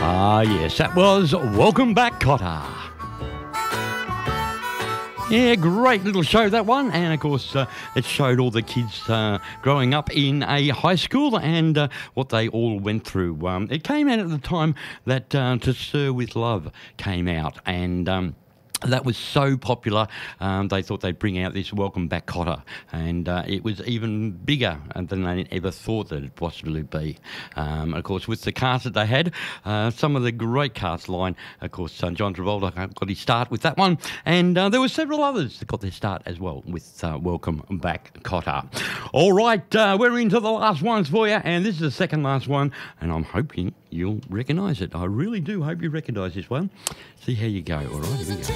Ah, yes, that was Welcome Back, Cotter. Yeah, great little show, that one. And, of course, it showed all the kids growing up in a high school and what they all went through. It came out at the time that To Sir With Love came out, and that was so popular, they thought they'd bring out this Welcome Back Cotter, and it was even bigger than they ever thought that it'd possibly be. Of course, with the cast that they had, some of the great cast line, of course, John Travolta got his start with that one, and there were several others that got their start as well with Welcome Back Cotter. All right, we're into the last ones for you, and this is the second last one, and I'm hoping you'll recognise it. I really do hope you recognise this one. See how you go. All right, here we go.